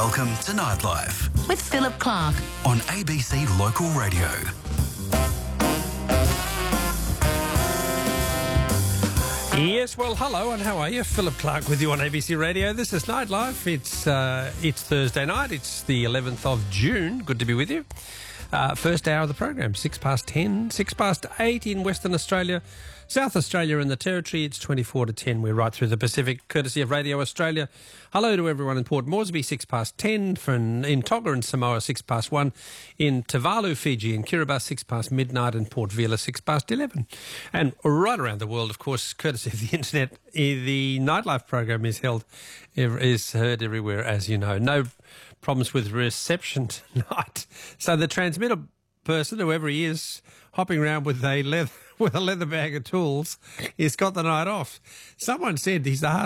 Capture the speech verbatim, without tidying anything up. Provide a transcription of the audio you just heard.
Welcome to Nightlife with Philip Clark on A B C Local Radio. Yes, well, hello, and how are you? Philip Clark with you on A B C Radio. This is Nightlife. It's uh, it's Thursday night. It's the eleventh of June. Good to be with you. Uh, first hour of the program, six past ten, six past eight in Western Australia, South Australia and the Territory. It's twenty-four to ten. We're right through the Pacific, courtesy of Radio Australia. Hello to everyone in Port Moresby, six past ten. From, in Tonga and Samoa, six past one. In Tuvalu, Fiji and Kiribati, six past midnight. And Port Vila, six past eleven. And right around the world, of course, courtesy of the internet, the Nightlife program is held, is heard everywhere, as you know. No problems with reception tonight. So the transmitter person, whoever he is, hopping around with a leather with a leather bag of tools, he's got the night off. Someone said he's the hardest